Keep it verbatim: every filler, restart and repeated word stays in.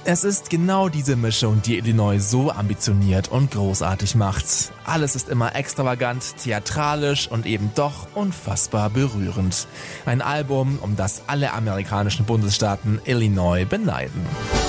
Es ist genau diese Mischung, die Illinois so ambitioniert und großartig macht. Alles ist immer extravagant, theatralisch und eben doch unfassbar berührend. Ein Album, um das alle amerikanischen Bundesstaaten Illinois beneiden.